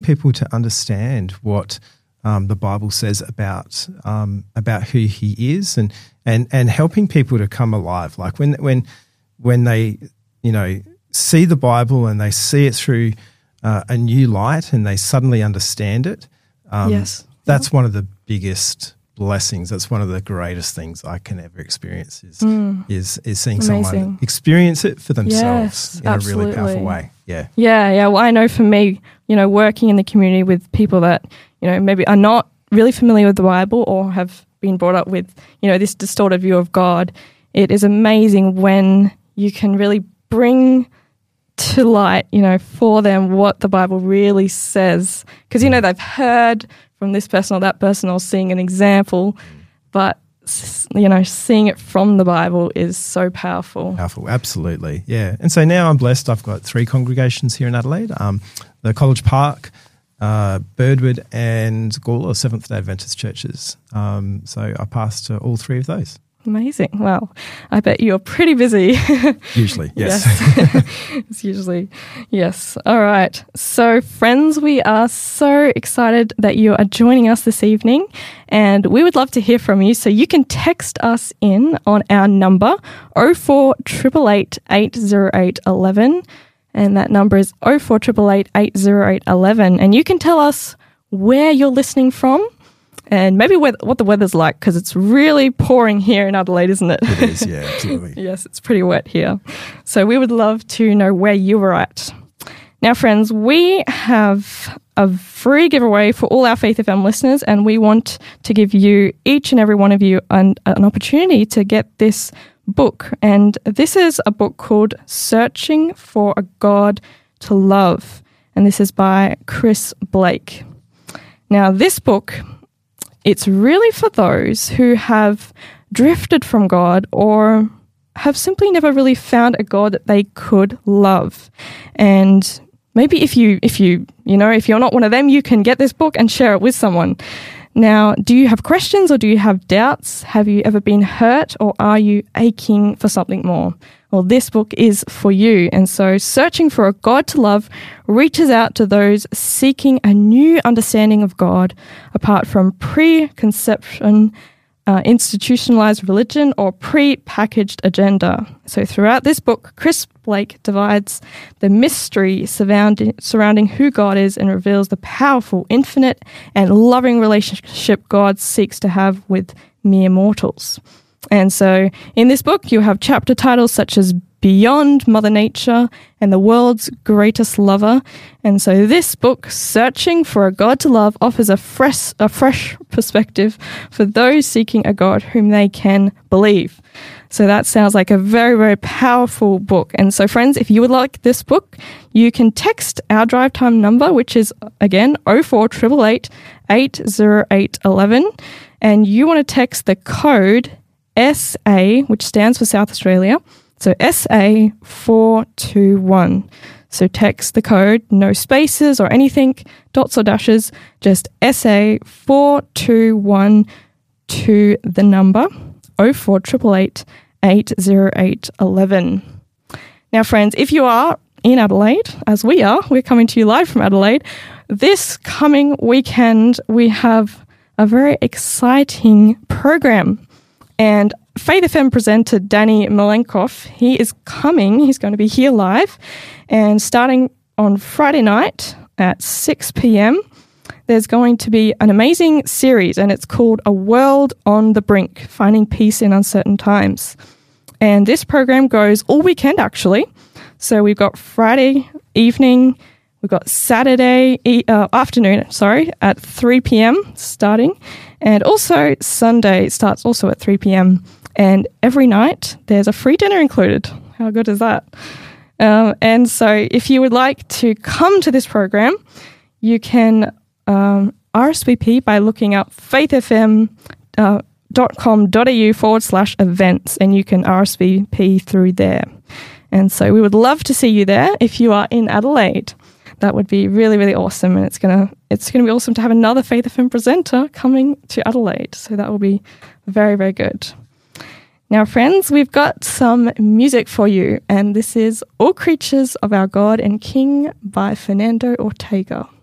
people to understand what the Bible says about who He is, and helping people to come alive. Like when they see the Bible and they see it through a new light and they suddenly understand it. Yes, that's one of the biggest blessings. That's one of the greatest things I can ever experience is seeing someone experience it for themselves in absolutely. a really powerful way. Yeah. Well, I know for me, working in the community with people that, maybe are not really familiar with the Bible or have been brought up with, this distorted view of God, it is amazing when you can really bring to light, for them what the Bible really says. Because, they've heard from this person or that person or seeing an example, but, seeing it from the Bible is so powerful. Powerful, absolutely, yeah. And so now I'm blessed. I've got 3 congregations here in Adelaide, the College Park, Birdwood and Gawler Seventh-day Adventist churches. So I pastor all 3 of those. Amazing. Well, I bet you're pretty busy. Usually, yes. It's usually, yes. All right. So, friends, we are so excited that you are joining us this evening, and we would love to hear from you. So you can text us in on our number 048888 808 11, and that number is 048888 808 11, and you can tell us where you're listening from. And maybe what the weather's like, because it's really pouring here in Adelaide, isn't it? It is, yeah, absolutely. Yes, it's pretty wet here. So we would love to know where you were at. Now, friends, we have a free giveaway for all our Faith FM listeners, and we want to give you, each and every one of you, an opportunity to get this book. And this is a book called Searching for a God to Love. And this is by Chris Blake. Now, this book, it's really for those who have drifted from God or have simply never really found a God that they could love. And maybe if you're not one of them, you can get this book and share it with someone. Now, do you have questions or do you have doubts? Have you ever been hurt, or are you aching for something more? Well, this book is for you. And so Searching for a God to Love reaches out to those seeking a new understanding of God apart from preconception, institutionalized religion, or pre-packaged agenda. So throughout this book, Chris Blake divides the mystery surrounding who God is and reveals the powerful, infinite, and loving relationship God seeks to have with mere mortals. And so in this book, you have chapter titles such as Beyond Mother Nature and The World's Greatest Lover. And so this book, Searching for a God to Love, offers a fresh perspective for those seeking a God whom they can believe. So that sounds like a very, very powerful book. And so, friends, if you would like this book, you can text our drive time number, which is, again, 0488 808 11. And you want to text the code SA, which stands for South Australia, so SA 421. So text the code, no spaces or anything, dots or dashes, just SA 421 to the number 0488 808 11. Now, friends, if you are in Adelaide, as we are, we're coming to you live from Adelaide. This coming weekend, we have a very exciting program. And Faith FM presenter Danny Malenkov, he is coming. He's going to be here live. And starting on Friday night at 6 p.m, there's going to be an amazing series, and it's called A World on the Brink, Finding Peace in Uncertain Times. And this program goes all weekend, actually. So we've got Friday evening, we've got Saturday afternoon, at 3 p.m. starting. And also Sunday starts also at 3 p.m. And every night there's a free dinner included. How good is that? And so if you would like to come to this program, you can RSVP by looking up faithfm.com.au/events, and you can RSVP through there. And so we would love to see you there if you are in Adelaide. That would be really, really awesome. And it's gonna be awesome to have another Faith FM presenter coming to Adelaide. So that will be very, very good. Now, friends, we've got some music for you. And this is All Creatures of Our God and King by Fernando Ortega.